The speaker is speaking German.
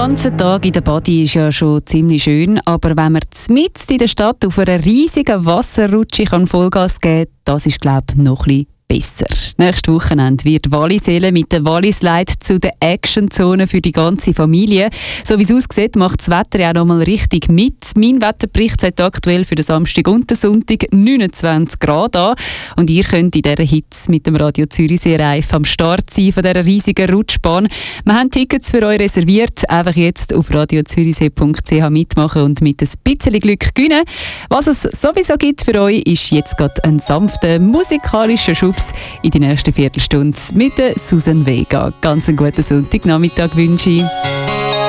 ganzen Tag in der Body ist ja schon ziemlich schön, aber wenn man mitten in der Stadt auf einer riesigen Wasserrutsche Vollgas geben kann, das ist, glaube ich, noch ein bisschen besser. Nächstes Wochenende wird Wallisellen mit der Wallislide zu der Action-Zone für die ganze Familie. So wie es aussieht, macht das Wetter ja auch noch mal richtig mit. Mein Wetterbericht sagt aktuell für den Samstag und den Sonntag 29 Grad an. Und ihr könnt in dieser Hitze mit dem Radio Zürichsee live am Start sein von dieser riesigen Rutschbahn. Wir haben Tickets für euch reserviert. Einfach jetzt auf radiozürichsee.ch mitmachen und mit ein bisschen Glück gewinnen. Was es sowieso gibt für euch, ist jetzt gerade ein sanfter musikalischer Schub in die nächste Viertelstunde mit der Susan Vega. Ganz einen guten Sonntagnachmittag wünsche ich.